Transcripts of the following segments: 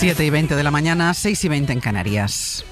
7:20 de la mañana, 6:20 en Canarias.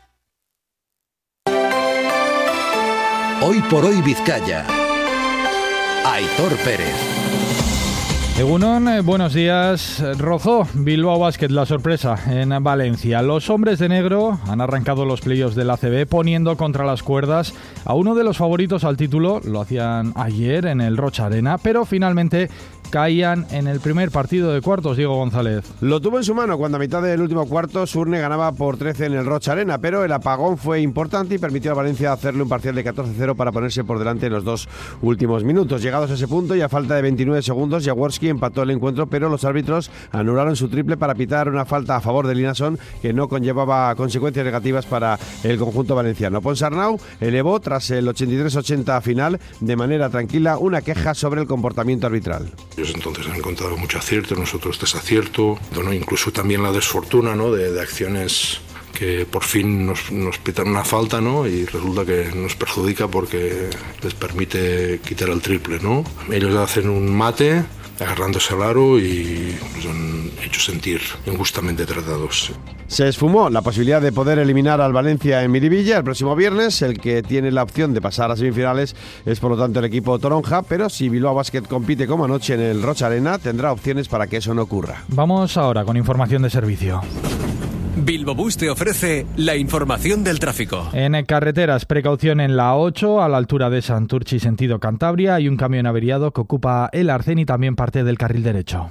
Hoy por hoy Vizcaya. Aitor Pérez. Egunon, buenos días. Rozó Bilbao Basket la sorpresa en Valencia. Los hombres de negro han arrancado los playoffs del ACB poniendo contra las cuerdas a uno de los favoritos al título. Lo hacían ayer en el Rocha Arena, pero finalmente caían en el primer partido de cuartos. Diego González. Lo tuvo en su mano cuando a mitad del último cuarto Surne ganaba por 13 en el Rocha Arena, pero el apagón fue importante y permitió a Valencia hacerle un parcial de 14-0 para ponerse por delante en los dos últimos minutos. Llegados a ese punto y a falta de 29 segundos, Jaworski empató el encuentro, pero los árbitros anularon su triple para pitar una falta a favor de Linason que no conllevaba consecuencias negativas para el conjunto valenciano. Ponsarnau elevó tras el 83-80 final de manera tranquila una queja sobre el comportamiento arbitral. Ellos entonces han encontrado mucho acierto, nosotros desacierto, incluso también la desfortuna, ¿no? de acciones que por fin nos pitan una falta, ¿no? Y resulta que nos perjudica porque les permite quitar el triple, ¿no? Ellos hacen un mate agarrándose al aro y nos han hecho sentir injustamente tratados. Se esfumó la posibilidad de poder eliminar al Valencia en Miribilla el próximo viernes. El que tiene la opción de pasar a semifinales es por lo tanto el equipo toronja, pero si Bilbao Basket compite como anoche en el Rocha Arena, tendrá opciones para que eso no ocurra. Vamos ahora con información de servicio. Bilbobús te ofrece la información del tráfico. En carreteras, precaución en la 8, a la altura de Santurchi, sentido Cantabria. Hay un camión averiado que ocupa el arcén y también parte del carril derecho.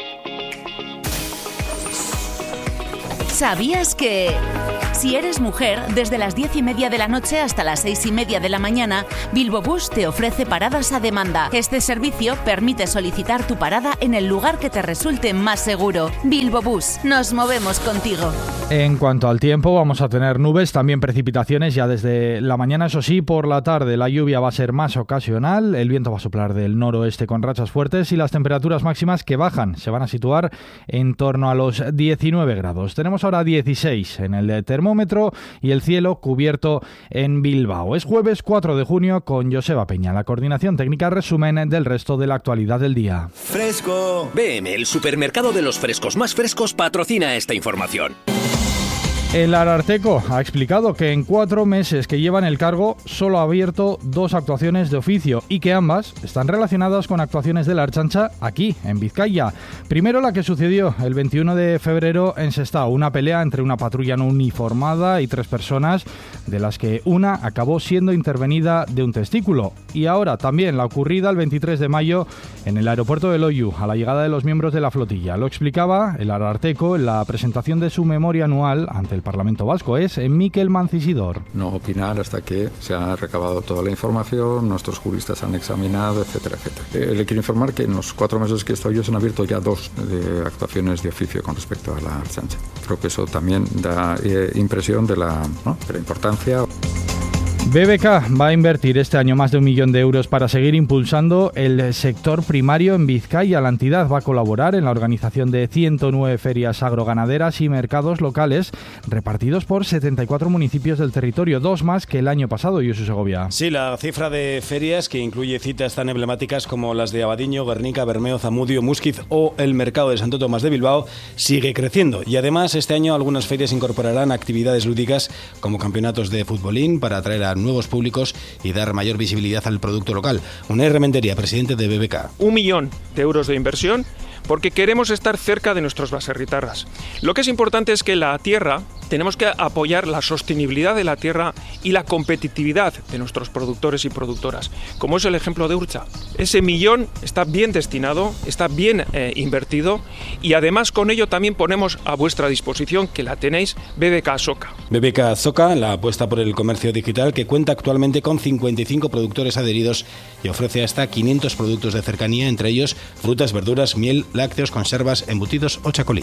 ¿Sabías que si eres mujer, desde las 10:30 de la noche hasta las 6:30 de la mañana, Bilbobús te ofrece paradas a demanda? Este servicio permite solicitar tu parada en el lugar que te resulte más seguro. Bilbobús, nos movemos contigo. En cuanto al tiempo, vamos a tener nubes, también precipitaciones ya desde la mañana. Eso sí, por la tarde la lluvia va a ser más ocasional, el viento va a soplar del noroeste con rachas fuertes y las temperaturas máximas que bajan se van a situar en torno a los 19 grados. Tenemos ahora 16 en el termómetro y el cielo cubierto en Bilbao. Es jueves 4 de junio con Joseba Peña. La coordinación técnica, resumen del resto de la actualidad del día. ¡Fresco! BM, el supermercado de los frescos más frescos, patrocina esta información. El Ararteko ha explicado que en 4 meses que lleva en el cargo solo ha abierto 2 actuaciones de oficio y que ambas están relacionadas con actuaciones de la Ertzaintza aquí, en Vizcaya. Primero la que sucedió el 21 de febrero en Sestao, una pelea entre una patrulla no uniformada y 3 personas, de las que una acabó siendo intervenida de un testículo. Y ahora también la ocurrida el 23 de mayo en el aeropuerto de Loiu, a la llegada de los miembros de la flotilla. Lo explicaba el Ararteko en la presentación de su memoria anual ante el Parlamento Vasco. Es Mikel Mancisidor. No opinar hasta que se ha recabado toda la información, nuestros juristas han examinado, etcétera, etcétera. Le quiero informar que en los 4 meses que he estado yo se han abierto ya 2 de actuaciones de oficio con respecto a la Ertzaintza. Creo que eso también da impresión de la importancia. BBK va a invertir este año más de 1 millón de euros para seguir impulsando el sector primario en Vizcaya. La entidad va a colaborar en la organización de 109 ferias agroganaderas y mercados locales repartidos por 74 municipios del territorio, 2 más que el año pasado. Josu Segovia. Sí, la cifra de ferias, que incluye citas tan emblemáticas como las de Abadiño, Guernica, Bermeo, Zamudio, Músquiz o el Mercado de Santo Tomás de Bilbao, sigue creciendo. Y además este año algunas ferias incorporarán actividades lúdicas como campeonatos de futbolín para atraer a nuevos públicos y dar mayor visibilidad al producto local. Unai Rementería, presidente de BBK. 1 millón de euros de inversión porque queremos estar cerca de nuestros baserritarras. Lo que es importante es que la tierra, tenemos que apoyar la sostenibilidad de la tierra y la competitividad de nuestros productores y productoras, como es el ejemplo de Urcha. Ese millón está bien destinado, está bien invertido y además con ello también ponemos a vuestra disposición, que la tenéis, BBK Azoka. BBK Azoka, la apuesta por el comercio digital, que cuenta actualmente con 55 productores adheridos y ofrece hasta 500 productos de cercanía, entre ellos frutas, verduras, miel, lácteos, conservas, embutidos o chacolí.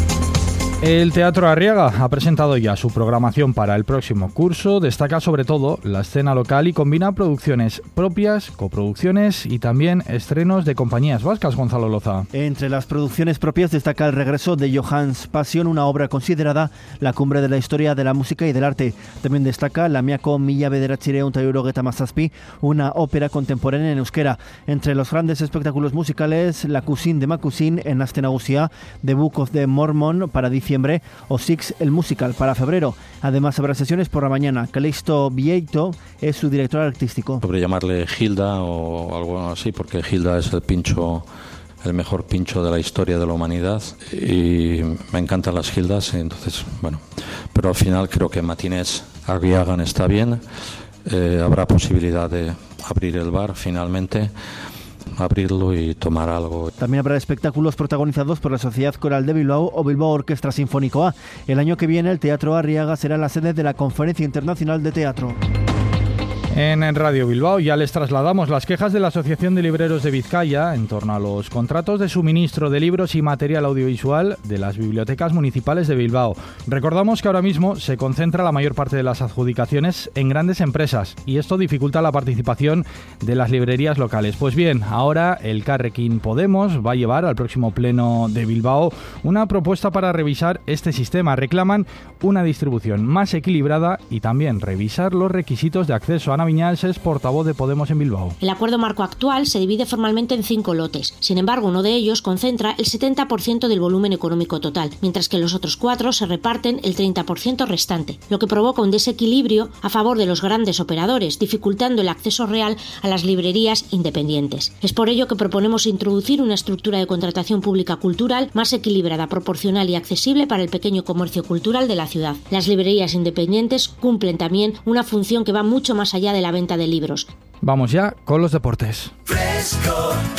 El Teatro Arriaga ha presentado ya su programación para el próximo curso. Destaca sobre todo la escena local y combina producciones propias, coproducciones y también estrenos de compañías vascas. Gonzalo Loza. Entre las producciones propias destaca el regreso de Johannes Passion, una obra considerada la cumbre de la historia de la música y del arte. También destaca Lamiako Mila Bederatzireun eta Hirurogeita Hamazazpi, una ópera contemporánea en euskera. Entre los grandes espectáculos musicales, La Cousine de Macusin en Aste Nagusia, The Book of the Mormon para diciembre diciembre o Six el musical para febrero. Además habrá sesiones por la mañana. Calixto Vieito es su director artístico. Sobre llamarle Gilda o algo así, porque Gilda es el mejor pincho de la historia de la humanidad y me encantan las Gildas, entonces bueno, pero al final creo que Matinés Arriagan está bien, habrá posibilidad de abrir el bar finalmente, abrirlo y tomar algo. También habrá espectáculos protagonizados por la Sociedad Coral de Bilbao o Bilbao Orquestra Sinfónico A. El año que viene el Teatro Arriaga será la sede de la Conferencia Internacional de Teatro. En Radio Bilbao ya les trasladamos las quejas de la Asociación de Libreros de Vizcaya en torno a los contratos de suministro de libros y material audiovisual de las bibliotecas municipales de Bilbao. Recordamos que ahora mismo se concentra la mayor parte de las adjudicaciones en grandes empresas y esto dificulta la participación de las librerías locales. Pues bien, ahora el Carrequín Podemos va a llevar al próximo pleno de Bilbao una propuesta para revisar este sistema. Reclaman una distribución más equilibrada y también revisar los requisitos de acceso. Ana Viñals es portavoz de Podemos en Bilbao. El acuerdo marco actual se divide formalmente en 5 lotes. Sin embargo, uno de ellos concentra el 70% del volumen económico total, mientras que los otros 4 se reparten el 30% restante, lo que provoca un desequilibrio a favor de los grandes operadores, dificultando el acceso real a las librerías independientes. Es por ello que proponemos introducir una estructura de contratación pública cultural más equilibrada, proporcional y accesible para el pequeño comercio cultural de la ciudad. Las librerías independientes cumplen también una función que va mucho más allá de la venta de libros. Vamos ya con los deportes. Fresco,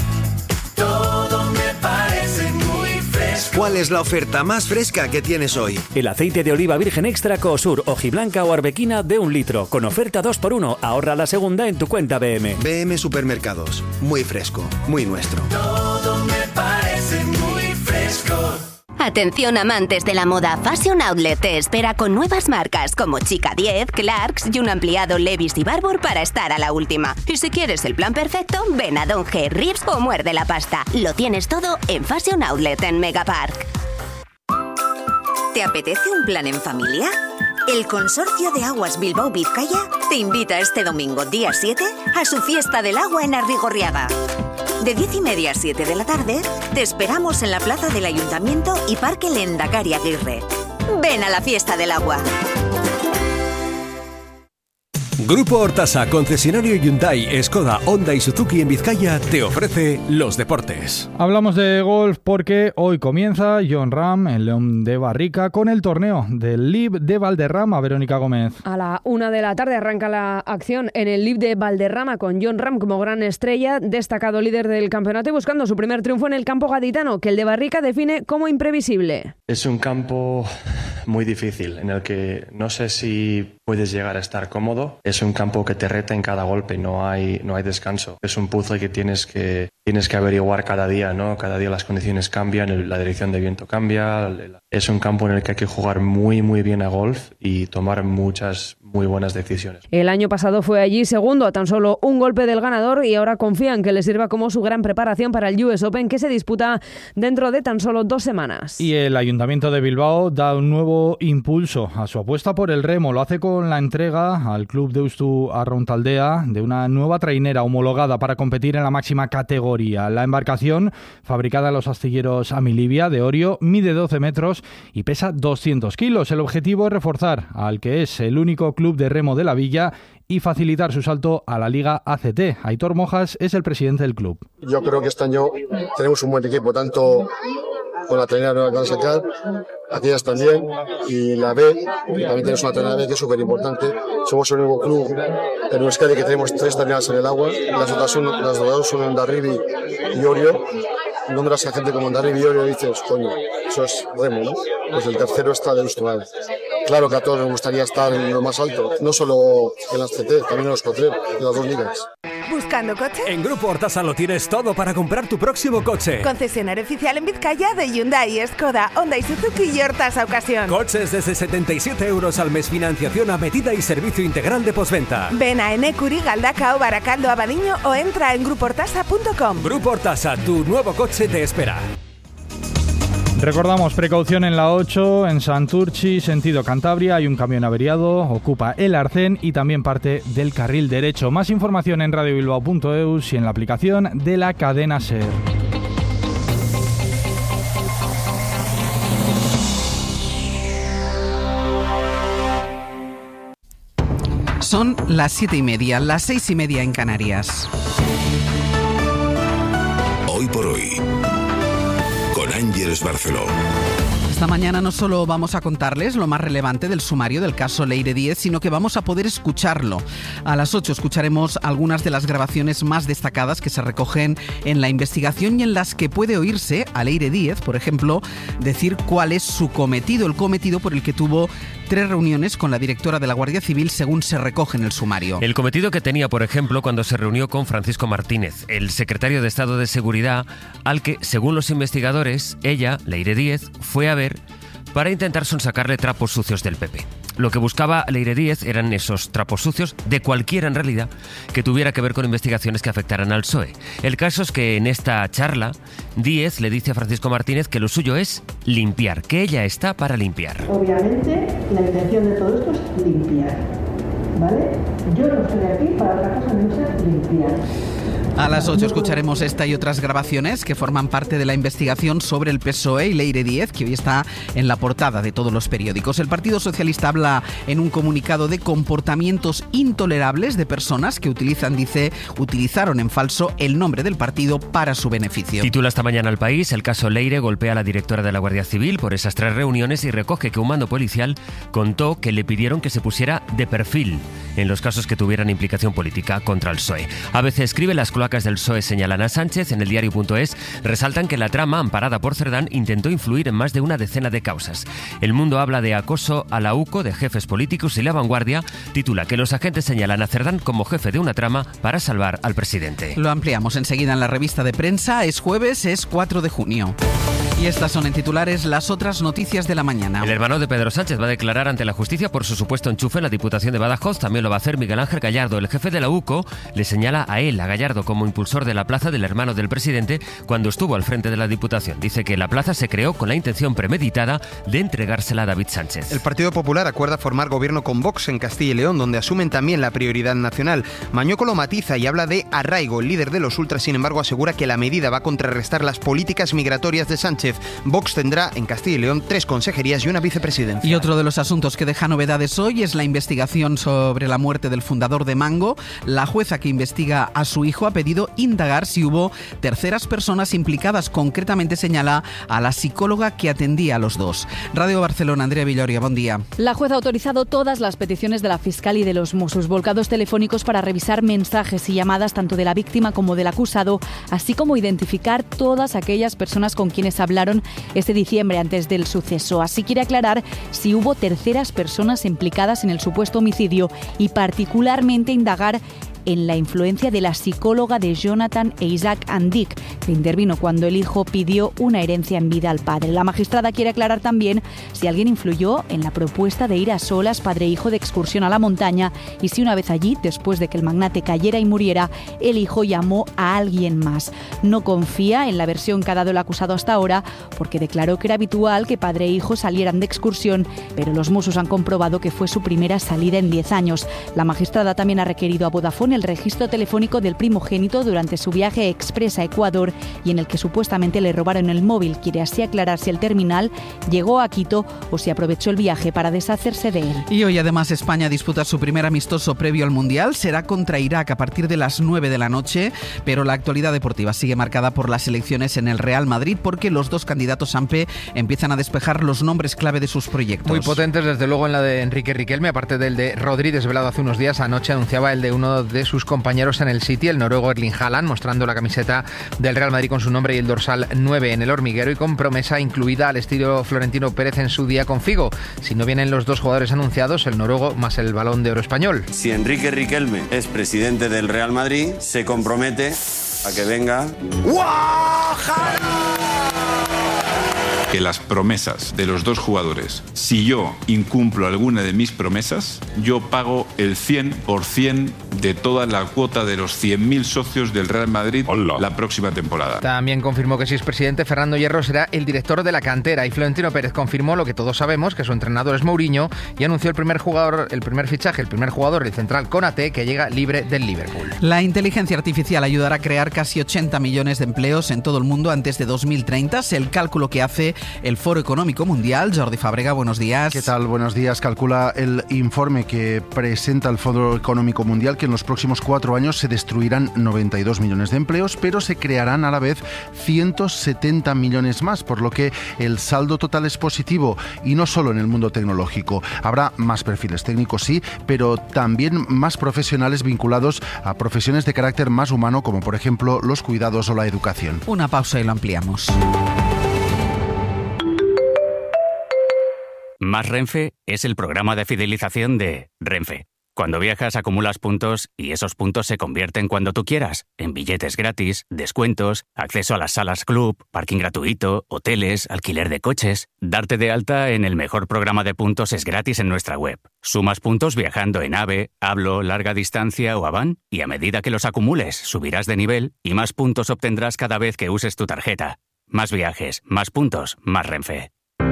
todo me parece muy fresco. ¿Cuál es la oferta más fresca que tienes hoy? El aceite de oliva virgen extra Cosur, hojiblanca o arbequina de 1 litro, con oferta 2x1. Ahorra la segunda en tu cuenta BM. BM Supermercados, muy fresco, muy nuestro. Todo me parece muy fresco. Atención amantes de la moda, Fashion Outlet te espera con nuevas marcas como Chica 10, Clarks y un ampliado Levi's y Barbour para estar a la última. Y si quieres el plan perfecto, ven a Don G, Rips o muerde la pasta. Lo tienes todo en Fashion Outlet en Megapark. ¿Te apetece un plan en familia? El Consorcio de Aguas Bilbao Vizcaya te invita este domingo, día 7, a su fiesta del agua en Arrigorriaga. De 10:30 a 7 de la tarde, te esperamos en la plaza del Ayuntamiento y Parque Lehendakari Aguirre. Ven a la fiesta del agua. Grupo Hortasa, concesionario Hyundai, Skoda, Honda y Suzuki en Vizcaya, te ofrece los deportes. Hablamos de golf porque hoy comienza Jon Rahm en León de Barrica con el torneo del LIV de Valderrama. Verónica Gómez. A la 1 de la tarde arranca la acción en el LIV de Valderrama con Jon Rahm como gran estrella, destacado líder del campeonato y buscando su primer triunfo en el campo gaditano, que el de Barrica define como imprevisible. Es un campo muy difícil en el que no sé si puedes llegar a estar cómodo. Es un campo que te reta en cada golpe, no hay descanso. Es un puzzle que tienes que averiguar cada día, ¿no? Cada día las condiciones cambian, la dirección de viento cambia. Es un campo en el que hay que jugar muy muy bien a golf y tomar muchas muy buenas decisiones. El año pasado fue allí segundo a tan solo un golpe del ganador y ahora confían que le sirva como su gran preparación para el US Open que se disputa dentro de tan solo 2 semanas. Y el Ayuntamiento de Bilbao da un nuevo impulso a su apuesta por el remo. Lo hace con la entrega al Club Deustu Arrauntaldea de una nueva trainera homologada para competir en la máxima categoría. La embarcación, fabricada en los astilleros Amilibia de Orio, mide 12 metros y pesa 200 kilos. El objetivo es reforzar al que es el único club de remo de la villa y facilitar su salto a la Liga ACT. Aitor Mojas es el presidente del club. Yo creo que este año tenemos un buen equipo, tanto con la trainera nueva que van a sacar, aquellas también, y la B, y también tenemos una trainera B que es súper importante. Somos el único club en Euskadi que tenemos 3 traineras en el agua, las otras son en Ondarribi y Orio. Nombras a gente como Ondarribi y Orio y dices, coño, eso es remo, ¿no? Pues el tercero está de Deustu. Claro que a todos nos gustaría estar en lo más alto, no solo en las CT, también en los Cotrer, en las 2 ligas. ¿Buscando coche? En Grupo Hortasa lo tienes todo para comprar tu próximo coche. Concesionario oficial en Vizcaya de Hyundai, Skoda, Honda y Suzuki y Hortasa Ocasión. Coches desde 77 € al mes, financiación a medida y servicio integral de postventa. Ven a Enecuri, Galdacao, Baracaldo, Abadiño o entra en grupohortasa.com. Grupo Hortasa, tu nuevo coche te espera. Recordamos, precaución en la 8, en Santurchi, sentido Cantabria, hay un camión averiado, ocupa el arcén y también parte del carril derecho. Más información en radiobilbao.eus y en la aplicación de la cadena SER. Son las 7:30, las 6:30 en Canarias. Hoy por hoy, con Ángeles Barceló. Esta mañana no solo vamos a contarles lo más relevante del sumario del caso Leire Díez, sino que vamos a poder escucharlo. A las 8 escucharemos algunas de las grabaciones más destacadas que se recogen en la investigación y en las que puede oírse a Leire Díez, por ejemplo, decir cuál es su cometido, el cometido por el que tuvo 3 reuniones con la directora de la Guardia Civil, según se recoge en el sumario. El cometido que tenía, por ejemplo, cuando se reunió con Francisco Martínez, el secretario de Estado de Seguridad, al que, según los investigadores, ella, Leire Díez, fue a ver para intentar sonsacarle trapos sucios del PP. Lo que buscaba Leire Díez eran esos trapos sucios, de cualquiera en realidad, que tuviera que ver con investigaciones que afectaran al PSOE. El caso es que en esta charla, Díez le dice a Francisco Martínez que lo suyo es limpiar, que ella está para limpiar. Obviamente, la intención de todo esto es limpiar, ¿vale? Yo no estoy aquí para otra cosa no ser limpiar. A las 8 escucharemos esta y otras grabaciones que forman parte de la investigación sobre el PSOE y Leire Díez, que hoy está en la portada de todos los periódicos. El Partido Socialista habla en un comunicado de comportamientos intolerables de personas que utilizaron en falso el nombre del partido para su beneficio. Titula esta mañana El País: el caso Leire golpea a la directora de la Guardia Civil por esas 3 reuniones y recoge que un mando policial contó que le pidieron que se pusiera de perfil en los casos que tuvieran implicación política contra el PSOE. ABC escribe: las cloacas del PSOE señalan a Sánchez. En el diario.es resaltan que la trama amparada por Cerdán intentó influir en más de una decena de causas. El Mundo habla de acoso a la UCO de jefes políticos y La Vanguardia titula que los agentes señalan a Cerdán como jefe de una trama para salvar al presidente. Lo ampliamos enseguida en la revista de prensa. Es jueves, es 4 de junio. Y estas son en titulares las otras noticias de la mañana. El hermano de Pedro Sánchez va a declarar ante la justicia por su supuesto enchufe en la Diputación de Badajoz. También lo va a hacer Miguel Ángel Gallardo. El jefe de la UCO le señala a él, a Gallardo, como impulsor de la plaza del hermano del presidente cuando estuvo al frente de la Diputación. Dice que la plaza se creó con la intención premeditada de entregársela a David Sánchez. El Partido Popular acuerda formar gobierno con Vox en Castilla y León, donde asumen también la prioridad nacional. Mañueco lo matiza y habla de arraigo. El líder de los ultras, sin embargo, asegura que la medida va a contrarrestar las políticas migratorias de Sánchez. Vox tendrá en Castilla y León 3 consejerías y una vicepresidencia. Y otro de los asuntos que deja novedades hoy es la investigación sobre la muerte del fundador de Mango. La jueza que investiga a su hijo ha pedido indagar si hubo terceras personas implicadas. Concretamente señala a la psicóloga que atendía a los dos. Radio Barcelona, Andrea Villoria, buen día. La jueza ha autorizado todas las peticiones de la Fiscal y de los Mossos, volcados telefónicos para revisar mensajes y llamadas tanto de la víctima como del acusado, así como identificar todas aquellas personas con quienes hablaron este diciembre antes del suceso. Así quiere aclarar si hubo terceras personas implicadas en el supuesto homicidio y particularmente indagar en la influencia de la psicóloga de Jonathan e Isaac Andic, que intervino cuando el hijo pidió una herencia en vida al padre. La magistrada quiere aclarar también si alguien influyó en la propuesta de ir a solas padre e hijo de excursión a la montaña y si una vez allí, después de que el magnate cayera y muriera, el hijo llamó a alguien más. No confía en la versión que ha dado el acusado hasta ahora porque declaró que era habitual que padre e hijo salieran de excursión, pero los Mossos han comprobado que fue su primera salida en 10 años. La magistrada también ha requerido a Vodafone el registro telefónico del primogénito durante su viaje express a Ecuador y en el que supuestamente le robaron el móvil. Quiere así aclarar si el terminal llegó a Quito o si aprovechó el viaje para deshacerse de él. Y hoy además España disputa su primer amistoso previo al Mundial. Será contra Irak a partir de las 9 de la noche, pero la actualidad deportiva sigue marcada por las elecciones en el Real Madrid porque los dos candidatos AMPE empiezan a despejar los nombres clave de sus proyectos. Muy potentes, desde luego, en la de Enrique Riquelme, aparte del de Rodri, desvelado hace unos días. Anoche anunciaba el de uno de sus compañeros en el City, el noruego Erling Haaland, mostrando la camiseta del Real Madrid con su nombre y el dorsal 9 en el hormiguero y con promesa incluida al estilo Florentino Pérez en su día con Figo. Si no vienen los dos jugadores anunciados, el noruego más el Balón de Oro español. Si Enrique Riquelme es presidente del Real Madrid, se compromete a que venga... Que las promesas de los dos jugadores, si yo incumplo alguna de mis promesas, yo pago el 100% de toda la cuota de los 100.000 socios del Real Madrid la próxima temporada. También confirmó que si es presidente, Fernando Hierro será el director de la cantera y Florentino Pérez confirmó lo que todos sabemos, que su entrenador es Mourinho, y anunció el primer jugador, el primer jugador, el central Konaté, que llega libre del Liverpool. La inteligencia artificial ayudará a crear casi 80 millones de empleos en todo el mundo antes de 2030. Es el cálculo que hace el Foro Económico Mundial. Jordi Fàbrega, buenos días. ¿Qué tal? Buenos días. Calcula el informe que presenta el Foro Económico Mundial que en los próximos 4 años se destruirán 92 millones de empleos, pero se crearán a la vez 170 millones más, por lo que el saldo total es positivo, y no solo en el mundo tecnológico. Habrá más perfiles técnicos, sí, pero también más profesionales vinculados a profesiones de carácter más humano, como por ejemplo los cuidados o la educación. Una pausa y lo ampliamos. Más Renfe es el programa de fidelización de Renfe. Cuando viajas acumulas puntos y esos puntos se convierten cuando tú quieras en billetes gratis, descuentos, acceso a las salas club, parking gratuito, hoteles, alquiler de coches. Darte de alta en el mejor programa de puntos es gratis en nuestra web. Sumas puntos viajando en AVE, Hablo, Larga Distancia o Avan y a medida que los acumules subirás de nivel y más puntos obtendrás cada vez que uses tu tarjeta. Más viajes, más puntos, más Renfe.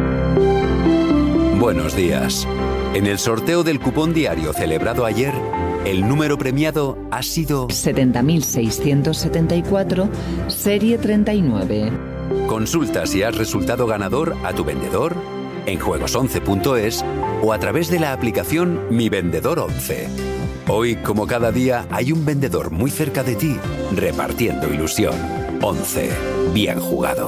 Buenos días. En el sorteo del cupón diario celebrado ayer, el número premiado ha sido 70.674, serie 39. Consulta si has resultado ganador a tu vendedor, en juegos11.es o a través de la aplicación Mi Vendedor 11. Hoy, como cada día, hay un vendedor muy cerca de ti, repartiendo ilusión. 11. Bien jugado.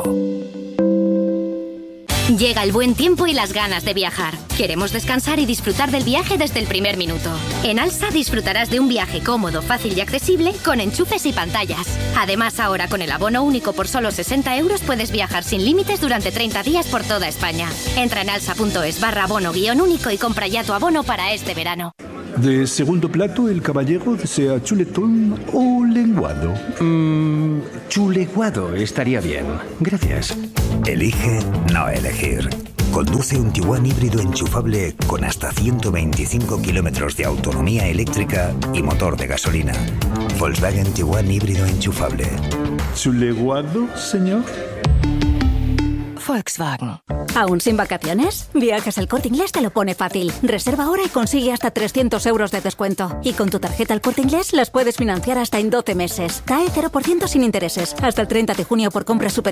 Llega el buen tiempo y las ganas de viajar. Queremos descansar y disfrutar del viaje desde el primer minuto. En Alsa disfrutarás de un viaje cómodo, fácil y accesible con enchufes y pantallas. Además, ahora con el abono único por solo 60 euros puedes viajar sin límites durante 30 días por toda España. Entra en alsa.es/abono-único y compra ya tu abono para este verano. De segundo plato, el caballero desea chuletón o lenguado. Chuleguado estaría bien. Gracias. Elige no elegir. Conduce un Tiguan híbrido enchufable con hasta 125 kilómetros de autonomía eléctrica y motor de gasolina. Volkswagen Tiguan híbrido enchufable. ¿Chuleguado, señor? Volkswagen. ¿Aún sin vacaciones? Viajes El Corte Inglés te lo pone fácil. Reserva ahora y consigue hasta 300 euros de descuento. Y con tu tarjeta El Corte Inglés las puedes financiar hasta en 12 meses. CAE 0% sin intereses. Hasta el 30 de junio por compra superior